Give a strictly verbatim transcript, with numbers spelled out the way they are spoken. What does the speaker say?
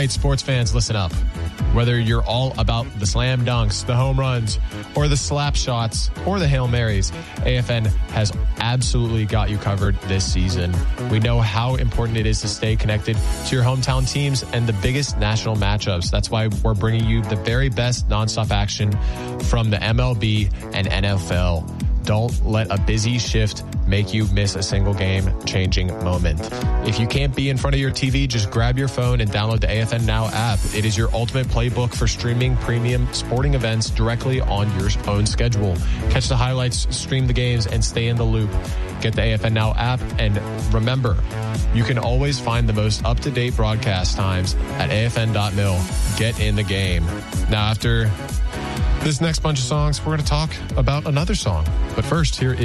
right, sports fans, listen up. Whether you're all about the slam dunks, the home runs, or the slap shots, or the Hail Marys, A F N has absolutely got you covered this season. We know how important it is to stay connected to your hometown teams and the biggest national matchups. That's why we're bringing you the very best nonstop action from the M L B and N F L. Don't let a busy shift make you miss a single game-changing moment. If you can't be in front of your T V, just grab your phone and download the A F N Now app. It is your ultimate playbook for streaming premium sporting events directly on your own schedule. Catch the highlights, stream the games, and stay in the loop. Get the A F N Now app, and remember, you can always find the most up-to-date broadcast times at A F N dot mil. Get in the game. Now, after this next bunch of songs, we're going to talk about another song. But first, here is